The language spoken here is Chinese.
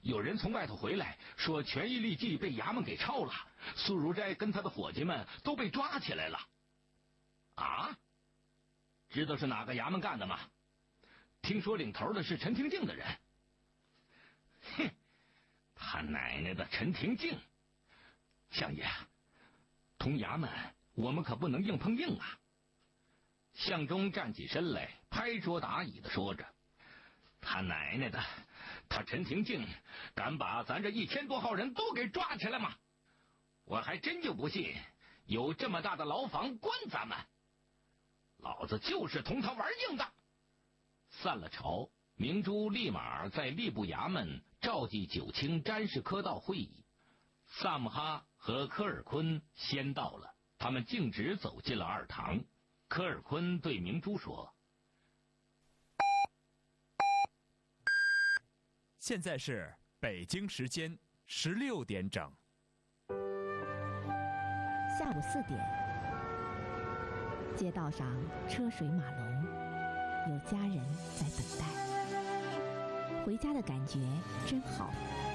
有人从外头回来，说权益利记被衙门给抄了，苏如斋跟他的伙计们都被抓起来了。啊？知道是哪个衙门干的吗？听说领头的是陈廷敬的人。哼，他奶奶的陈廷敬！相爷，同衙门我们可不能硬碰硬啊！向忠站起身来，拍桌打椅的说着：“他奶奶的，他陈廷敬敢把咱这1000多号人都给抓起来吗？我还真就不信有这么大的牢房关咱们！老子就是同他玩硬的！”散了朝，明珠立马在吏部衙门召集九卿詹事科道会议。萨姆哈和科尔坤先到了，他们径直走进了二堂。科尔坤对明珠说：“ 现在是北京时间16点整。” 下午4点，街道上车水马龙，有家人在等待。回家的感觉真好。